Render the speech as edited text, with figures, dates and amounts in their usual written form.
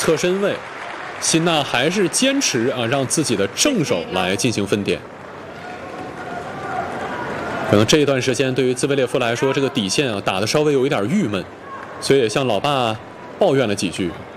侧身位，辛纳还是坚持让自己的正手来进行分点。可能这一段时间对于兹维列夫来说，这个底线打得稍微有一点郁闷，所以也向老爸抱怨了几句。